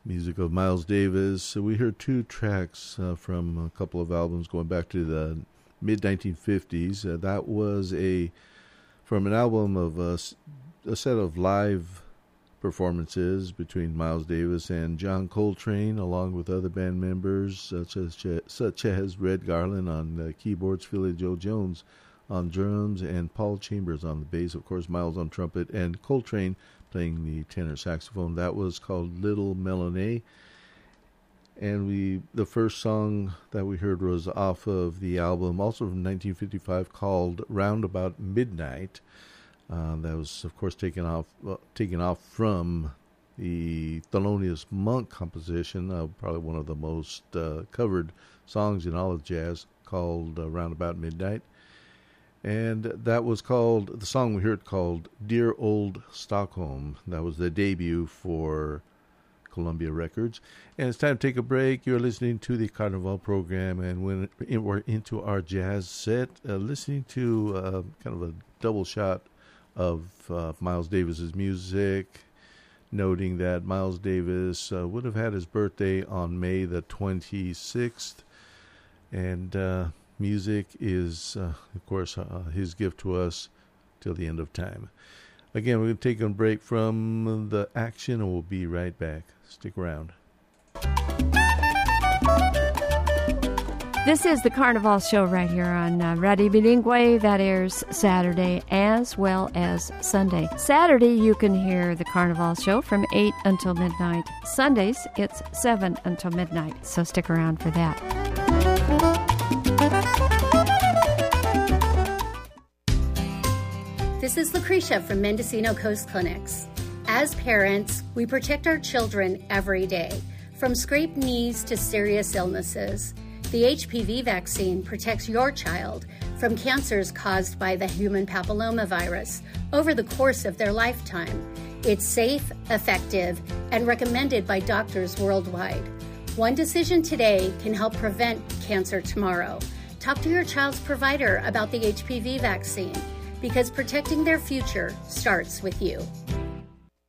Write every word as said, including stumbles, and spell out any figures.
Music of Miles Davis. So we heard two tracks uh, from a couple of albums going back to the mid nineteen fifties. Uh, that was a from an album of uh, a set of live performances between Miles Davis and John Coltrane, along with other band members such as such as Red Garland on the keyboards, Philly Joe Jones on drums, and Paul Chambers on the bass. Of course, Miles on trumpet, and Coltrane playing the tenor saxophone. That was called Little Melanie. And we the first song that we heard was off of the album, also from nineteen fifty-five, called Round About Midnight. Uh, that was, of course, taken off uh, taken off from the Thelonious Monk composition, uh, probably one of the most uh, covered songs in all of jazz, called uh, Round About Midnight. And that was called, the song we heard called Dear Old Stockholm. That was the debut for Columbia Records. And it's time to take a break. You're listening to the Carnival program, and when we're into our jazz set, uh, listening to uh, kind of a double shot of uh, Miles Davis's music, noting that Miles Davis uh, would have had his birthday on May the twenty-sixth, and uh, music is, uh, of course, uh, his gift to us till the end of time. Again, we're going to take a break from the action, and we'll be right back. Stick around. This is the Carnival Show right here on uh, Radio Bilingue. That airs Saturday as well as Sunday. Saturday, you can hear the Carnival Show from eight until midnight. Sundays, it's seven until midnight, so stick around for that. This is Lucretia from Mendocino Coast Clinics. As parents, we protect our children every day, from scraped knees to serious illnesses. The H P V vaccine protects your child from cancers caused by the human papillomavirus over the course of their lifetime. It's safe, effective, and recommended by doctors worldwide. One decision today can help prevent cancer tomorrow. Talk to your child's provider about the H P V vaccine, because protecting their future starts with you.